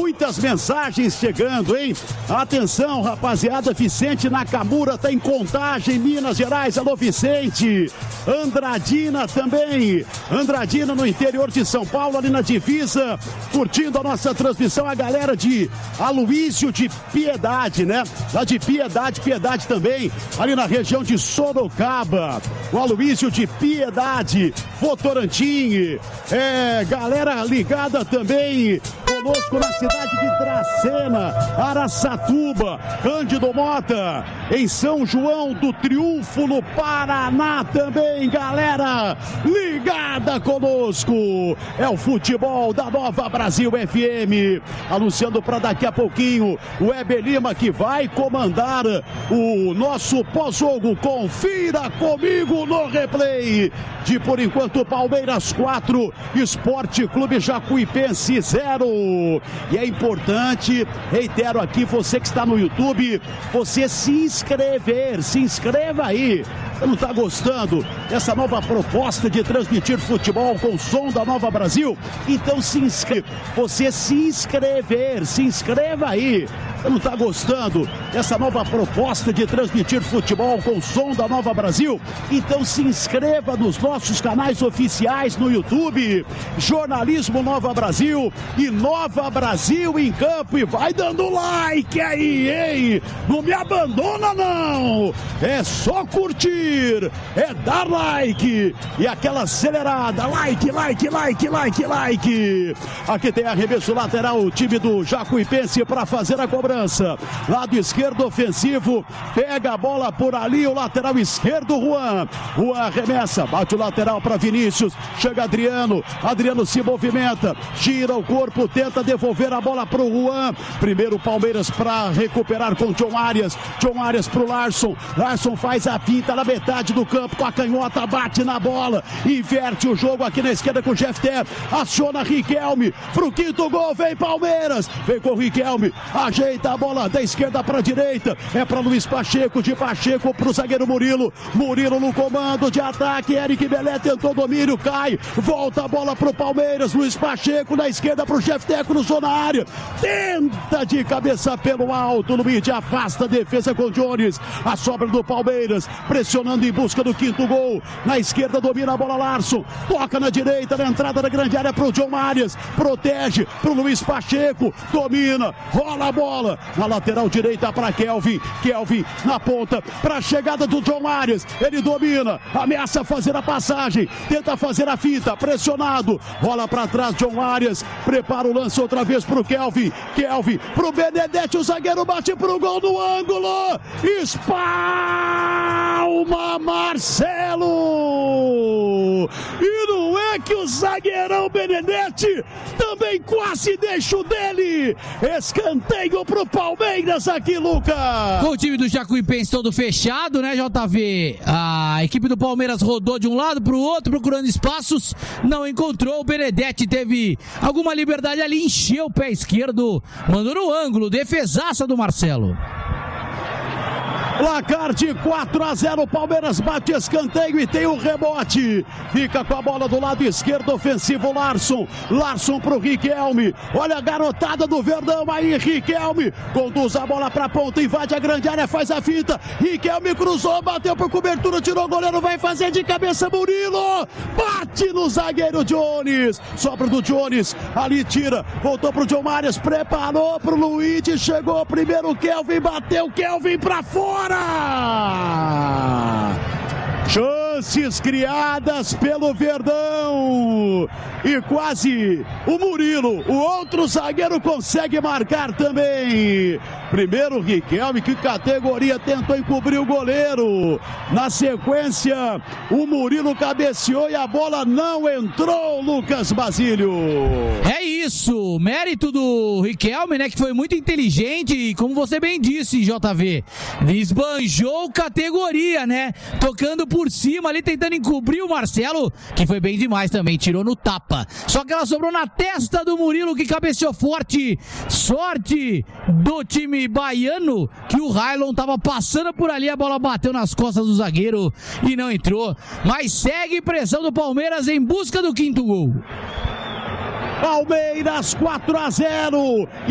muitas mensagens chegando, hein? Atenção, rapaziada, Vicente Nakamura tá em Contagem, Minas Gerais. Alô, Vicente. Andradina também. Andradina no interior de São Paulo, ali na divisa, curtindo a nossa transmissão. A galera de Aloísio de Piedade, né? Lá de Piedade também, ali na região de Sorocaba. O Aloísio de Piedade, Votorantim. Galera ligada também conosco na cidade de Dracena, Araçatuba, Cândido Mota, em São João do Triunfo, no Paraná também, galera ligada conosco. É o futebol da Nova Brasil FM, anunciando para daqui a pouquinho o Weber Lima, que vai comandar o nosso pós-jogo. Confira comigo no replay de, por enquanto, Palmeiras 4, Esporte Clube Jacuipense 0. E é importante, reitero aqui, você que está no YouTube, você se inscreva aí. Você não está gostando dessa nova proposta de transmitir futebol com o som da Nova Brasil? Então se inscreva. Você se inscreva aí. Você não está gostando dessa nova proposta de transmitir futebol com o som da Nova Brasil? Então se inscreva nos nossos canais oficiais no YouTube, Jornalismo Nova Brasil e Nova Brasil em Campo. E vai dando like aí, hein? Não me abandona, não! É só curtir, é dar like e aquela acelerada, like. Aqui tem arremesso lateral, o time do Jacuipense para fazer a cobrança. Lado esquerdo ofensivo, pega a bola por ali, o lateral esquerdo, Juan arremessa, bate o lateral para Vinícius, chega Adriano se movimenta, gira o corpo, tenta devolver a bola para o Juan. Primeiro Palmeiras para recuperar com John Arias para o Larson faz a pinta na metade do campo com a canhota, bate na bola, inverte o jogo aqui na esquerda com o Jefter, aciona Riquelme pro quinto gol, vem Palmeiras, vem com o Riquelme, ajeita a bola da esquerda para a direita, é para Luiz Pacheco, de Pacheco para o zagueiro Murilo no comando de ataque, Eric Belé tentou domínio, cai, volta a bola para o Palmeiras, Luiz Pacheco na esquerda para o Jefter, cruzou na área, tenta de cabeça pelo alto, Luiz afasta a defesa com Jones, a sobra do Palmeiras, pressionando em busca do quinto gol, na esquerda domina a bola Larson, toca na direita, na entrada da grande área para o John Arias, protege para o Luiz Pacheco, domina, rola a bola, na lateral direita para Kelvin na ponta, para a chegada do John Arias, ele domina, ameaça fazer a passagem, tenta fazer a fita, pressionado, rola para trás, John Arias, prepara o lance outra vez para o Kelvin pro Benedetti, o zagueiro bate pro gol no ângulo, espalma Marcelo, e não é que o zagueirão Benedetti também quase deixa o dele, escanteio pro Palmeiras aqui, Lucas. Com o time do Jacuipense todo fechado, né, JV? A equipe do Palmeiras rodou de um lado pro outro, procurando espaços, não encontrou, o Benedetti teve alguma liberdade ali, encheu o pé esquerdo, mandou no ângulo, defesaça do Marcelo. Placar de 4-0, Palmeiras bate escanteio e tem o rebote. Fica com a bola do lado esquerdo ofensivo, Larson pro Riquelme. Olha a garotada do Verdão aí, Riquelme conduz a bola pra ponta, invade a grande área, faz a finta. Riquelme cruzou, bateu por cobertura, tirou o goleiro, vai fazer de cabeça Murilo. Bate no zagueiro Jones. Sobra do Jones, ali tira, voltou pro John Arias, preparou pro Luigi, chegou primeiro Kelvin, bateu Kelvin pra fora. Chances criadas pelo Verdão e quase o Murilo, o outro zagueiro, consegue marcar também. Primeiro Riquelme, que categoria, tentou encobrir o goleiro. Na sequência, o Murilo cabeceou e a bola não entrou, Lucas Basílio. É isso, mérito do Riquelme, né, que foi muito inteligente e, como você bem disse, JV, esbanjou categoria, né, tocando por cima ali, tentando encobrir o Marcelo, que foi bem demais também, tirou no tapa. Só que ela sobrou na testa do Murilo, que cabeceou forte. Sorte do time baiano, que o Railon tava passando por ali, a bola bateu nas costas do zagueiro e não entrou. Mas segue pressão do Palmeiras em busca do quinto gol. Palmeiras 4-0.